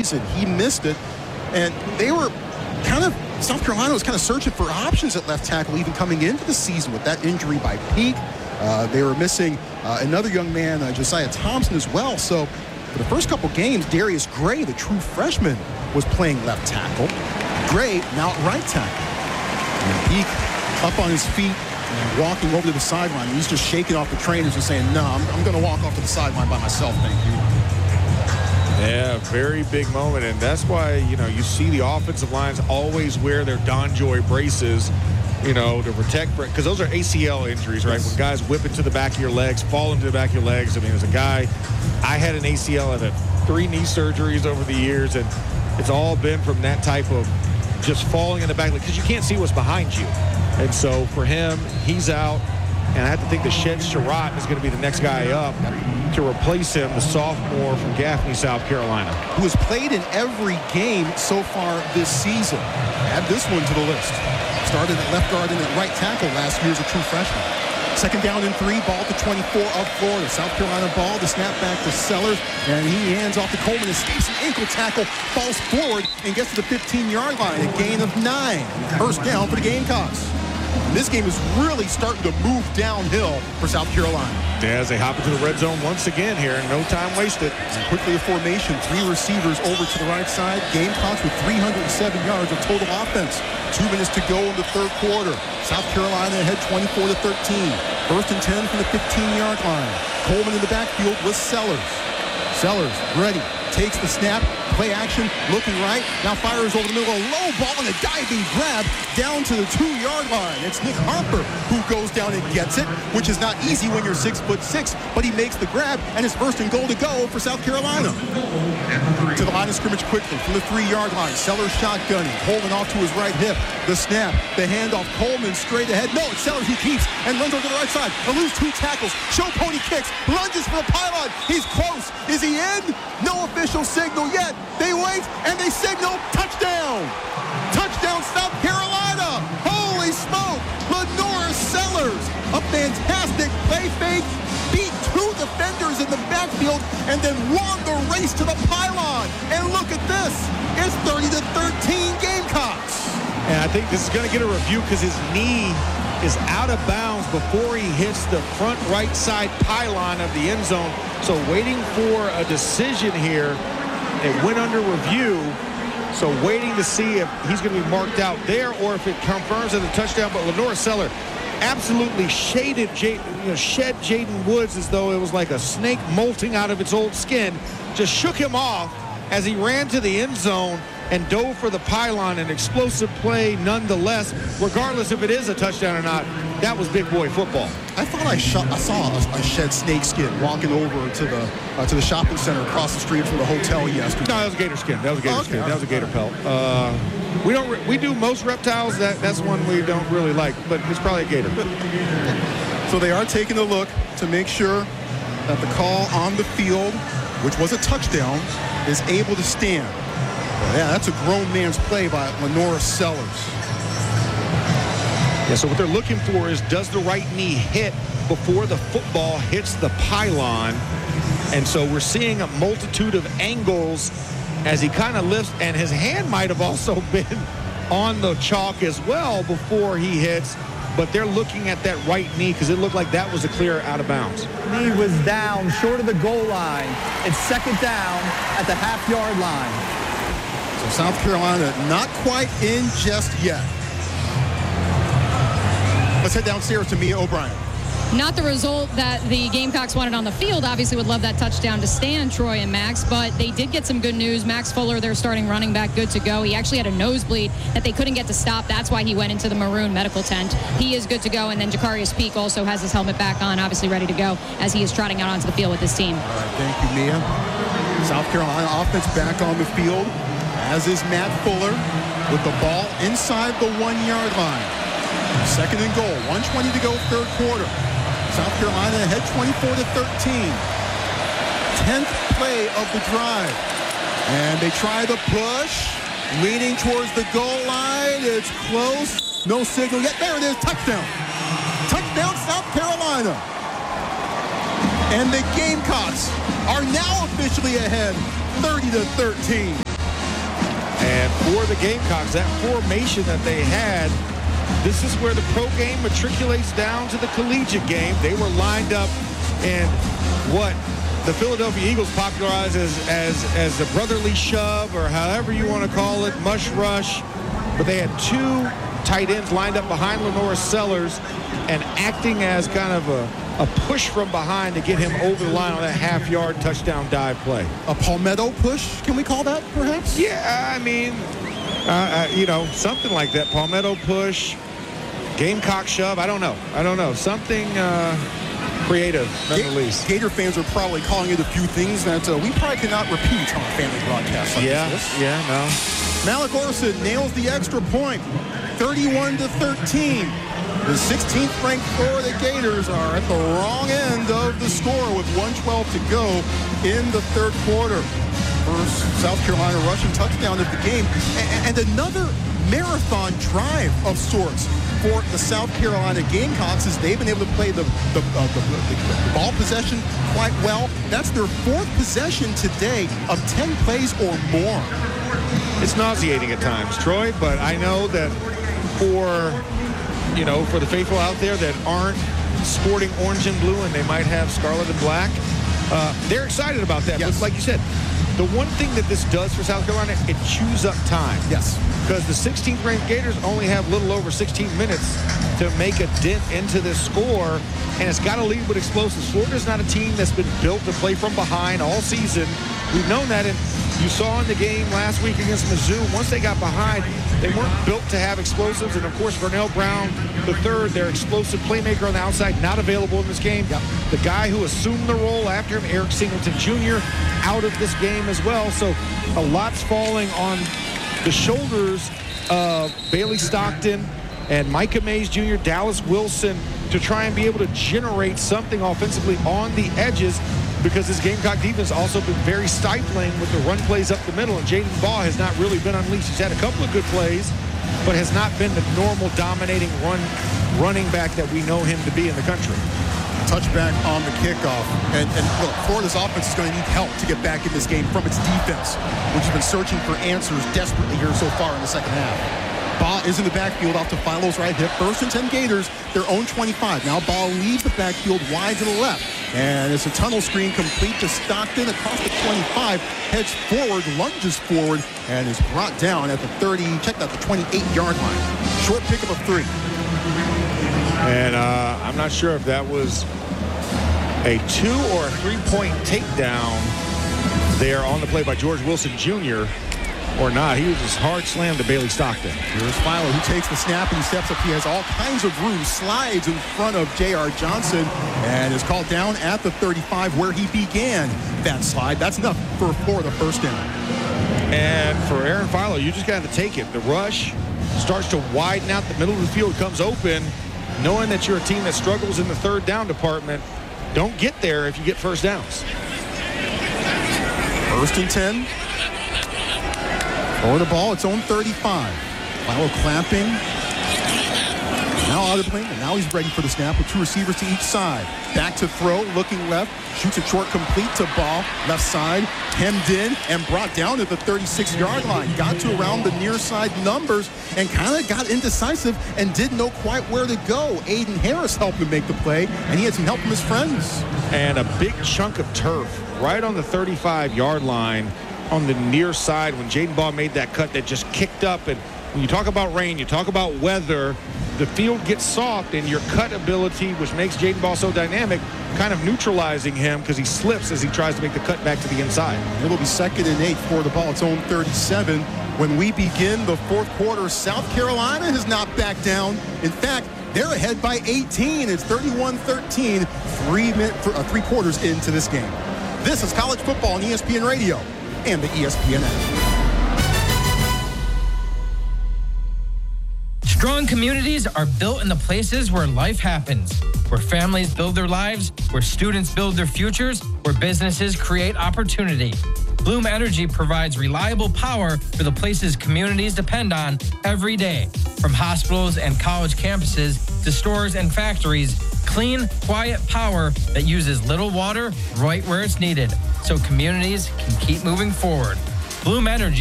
season. He missed it, and they were South Carolina was kind of searching for options at left tackle even coming into the season with that injury by Peak. They were missing another young man, Josiah Thompson, as well. So for the first couple games, Darius Gray, the true freshman, was playing left tackle. Gray now at right tackle. And Peak up on his feet and walking over to the sideline. He's just shaking off the trainers and saying, no, I'm going to walk off to the sideline by myself, thank you. Yeah, very big moment, and that's why, you see the offensive lines always wear their DonJoy braces, to protect, because those are ACL injuries, right? Yes. When guys whip into the back of your legs, fall into the back of your legs. I mean, as a guy, I had an ACL. I've had 3 knee surgeries over the years, and it's all been from that type of just falling in the back, because you can't see what's behind you. And so for him, he's out, and I have to think that Shed Sherratt is going to be the next guy up to replace him, the sophomore from Gaffney, South Carolina. Who has played in every game so far this season. Add this one to the list. Started at left guard and at right tackle last year as a true freshman. Second down and 3, ball to 24 of Florida. South Carolina ball, the snap back to Sellers, and he hands off to Coleman, escapes an ankle tackle, falls forward, and gets to the 15-yard line, a gain of 9. First down for the Gamecocks. This game is really starting to move downhill for South Carolina. Yeah, as they hop into the red zone once again here, no time wasted. And quickly a formation, 3 receivers over to the right side. Gamecocks with 307 yards of total offense. 2 minutes to go in the third quarter. South Carolina ahead 24-13. First and 10 from the 15-yard line. Coleman in the backfield with Sellers. Sellers ready, takes the snap, play action, looking right, now fires over the middle, a low ball and a diving grab down to the 2-yard line. It's Nick Harper who goes down and gets it, which is not easy when you're 6'6", but he makes the grab, and it's first and goal to go for South Carolina. To the line of scrimmage quickly from the 3-yard line. Sellers shotgunning, Coleman off to his right hip. The snap, the handoff, Coleman straight ahead. No, it's Sellers, he keeps and runs over to the right side. They lose 2 tackles. Show pony kicks, lunges for the pylon. He's close. Is he in? No official signal yet. They wait and they signal touchdown. Touchdown, South Carolina. Holy smoke. Lenora Sellers, a fantastic play fake, beat 2 defenders in the backfield and then won the race to the pylon. And look at this. It's 30-13 Gamecocks. And I think this is going to get a review because his knee is out of bounds before he hits the front right side pylon of the end zone. So waiting for a decision here. It went under review. So waiting to see if he's going to be marked out there or if it confirms as a touchdown. But Lenora Sellers absolutely shed Jaden Woods as though it was like a snake molting out of its old skin. Just shook him off as he ran to the end zone and dove for the pylon. An explosive play nonetheless, regardless if it is a touchdown or not. That was big boy football. I thought I saw a shed snakeskin walking over to the shopping center across the street from the hotel yesterday. No, that was a gator skin. That was a gator skin. That was a gator pelt. We do most reptiles. That's one we don't really like, but it's probably a gator. So they are taking a look to make sure that the call on the field, which was a touchdown, is able to stand. Yeah, that's a grown man's play by Lenora Sellers. Yeah, so what they're looking for is, does the right knee hit before the football hits the pylon? And so we're seeing a multitude of angles as he kind of lifts, and his hand might have also been on the chalk as well before he hits, but they're looking at that right knee because it looked like that was a clear out of bounds. Knee was down short of the goal line. It's second down at the half-yard line. So South Carolina not quite in just yet. Let's head downstairs to Mia O'Brien. Not the result that the Gamecocks wanted on the field. Obviously would love that touchdown to stand, Troy and Max, but they did get some good news. Max Fuller, their starting running back, good to go. He actually had a nosebleed that they couldn't get to stop. That's why he went into the maroon medical tent. He is good to go, and then Jakarius Peak also has his helmet back on, obviously ready to go as he is trotting out onto the field with his team. All right, thank you, Mia. South Carolina offense back on the field, as is Matt Fuller with the ball inside the 1-yard line. Second and goal, 1:20 to go, third quarter. South Carolina ahead 24-13. 10th play of the drive. And they try the push, leaning towards the goal line. It's close. No signal yet. There it is. Touchdown. Touchdown, South Carolina. And the Gamecocks are now officially ahead 30-13. And for the Gamecocks, that formation that they had, this is where the pro game matriculates down to the collegiate game. They were lined up in what the Philadelphia Eagles popularized as the brotherly shove, or however you want to call it, mush rush. But they had two tight ends lined up behind Lenora Sellers and acting as kind of a push from behind to get him over the line on that half-yard touchdown dive play. A palmetto push, can we call that, perhaps? Yeah, I mean, something like that. Palmetto push, Gamecock shove. I don't know. Something creative, none the least. Gator fans are probably calling it a few things that we probably cannot repeat on a family broadcast like this. Yeah, no. Malik Orson nails the extra point, 31-13. The 16th ranked Florida Gators are at the wrong end of the score with 1:12 to go in the third quarter. First South Carolina rushing touchdown of the game, and another marathon drive of sorts for the South Carolina Gamecocks, as they've been able to play the ball possession quite well. That's their fourth possession today of 10 plays or more. It's nauseating at times, Troy, but I know that for the faithful out there that aren't sporting orange and blue and they might have scarlet and black, they're excited about that. Yes. But like you said, the one thing that this does for South Carolina, it chews up time. Yes. Because the 16th ranked Gators only have a little over 16 minutes to make a dent into this score, and it's got to lead with explosives. Florida's not a team that's been built to play from behind all season. We've known that, and you saw in the game last week against Mizzou, once they got behind, they weren't built to have explosives. And, of course, Vernell Brown III, their explosive playmaker on the outside, not available in this game. Yep. The guy who assumed the role after him, Eric Singleton Jr., out of this game as well. So a lot's falling on the shoulders of Bailey Stockton and Micah Mays Jr., Dallas Wilson, to try and be able to generate something offensively on the edges, because this Gamecock defense also been very stifling with the run plays up the middle, and Jaden Baugh has not really been unleashed. He's had a couple of good plays, but has not been the normal dominating running back that we know him to be in the country. Touchback on the kickoff. And look, Florida's offense is going to need help to get back in this game from its defense, which has been searching for answers desperately here so far in the second half. Baugh is in the backfield off to Philo's right hip. First and 10 Gators, their own 25. Now Baugh leaves the backfield wide to the left. And it's a tunnel screen complete to Stockton across the 25. Heads forward, lunges forward, and is brought down at the 30, check out the 28-yard line. Short pickup of 3. And I'm not sure if that was a 2 or a 3-point takedown there on the play by George Wilson Jr. or not. He was just hard slammed to Bailey Stockton. Here's Philo, who takes the snap and he steps up. He has all kinds of room, slides in front of J.R. Johnson, and is called down at the 35 where he began that slide. That's enough for Florida first down. And for Aaron Philo, you just got to take it. The rush starts to widen out. The middle of the field comes open. Knowing that you're a team that struggles in the third down department, don't get there if you get first downs. First and 10. Florida ball, its own 35. Philo clamping. Now out of the plane, and now he's ready for the snap with 2 receivers to each side. Back to throw, looking left, shoots it short, complete to Baugh. Left side, hemmed in and brought down at the 36-yard line. Got to around the near side numbers and kind of got indecisive and didn't know quite where to go. Aiden Harris helped him make the play, and he had some help from his friends. And a big chunk of turf right on the 35-yard line on the near side when Jaden Baugh made that cut that just kicked up. And when you talk about rain, you talk about weather, the field gets soft, and your cut ability, which makes Jaden Baugh so dynamic, kind of neutralizing him because he slips as he tries to make the cut back to the inside. It'll be 2nd and 8 for the ball, its own 37. When we begin the fourth quarter, South Carolina has not backed down. In fact, they're ahead by 18. It's 31-13, 3 quarters into this game. This is college football on ESPN Radio and the ESPN app. Strong communities are built in the places where life happens, where families build their lives, where students build their futures, where businesses create opportunity. Bloom Energy provides reliable power for the places communities depend on every day. From hospitals and college campuses to stores and factories, clean, quiet power that uses little water right where it's needed, so communities can keep moving forward. Bloom Energy